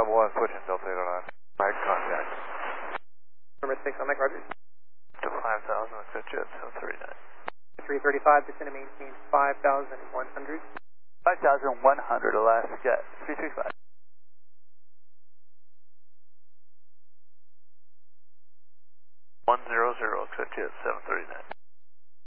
level 1, switching Delta 809. Right contact. Number 6 on Mike Rogers. To 5,000, exit jet 739. 335, descend and maintain 5,100. 5,100, Alaska jet 335. 100, exit jet 739.